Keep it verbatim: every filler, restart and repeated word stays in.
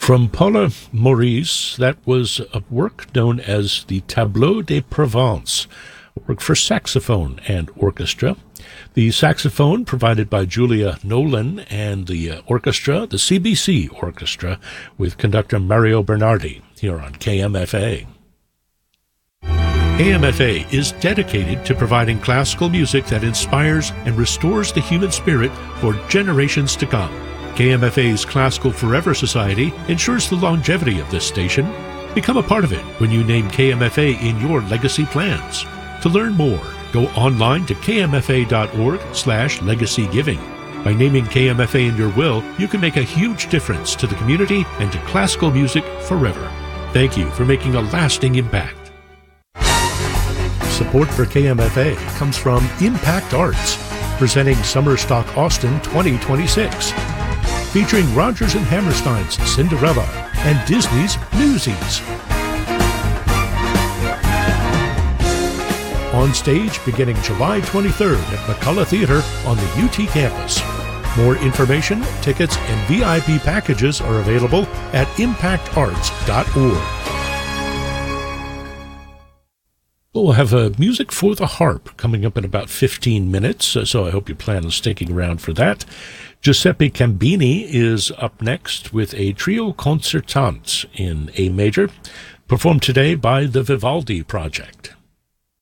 From Paula Maurice, that was a work known as the Tableau de Provence, a work for saxophone and orchestra. The saxophone provided by Julia Nolan, and the uh, orchestra, the C B C Orchestra, with conductor Mario Bernardi, here on K M F A. K M F A is dedicated to providing classical music that inspires and restores the human spirit for generations to come. K M F A's Classical Forever Society ensures the longevity of this station. Become a part of it when you name K M F A in your legacy plans. To learn more, go online to k m f a dot org slash legacy giving. By naming K M F A in your will, you can make a huge difference to the community and to classical music forever. Thank you for making a lasting impact. Support for K M F A comes from Impact Arts, presenting Summer Stock Austin twenty twenty-six, featuring Rodgers and Hammerstein's Cinderella and Disney's Newsies. On stage beginning July twenty-third at McCullough Theater on the U T campus. More information, tickets, and V I P packages are available at impact arts dot org. We'll have uh, music for the harp coming up in about fifteen minutes, so I hope you plan on sticking around for that. Giuseppe Cambini is up next with a trio concertante in A major, performed today by the Vivaldi Project.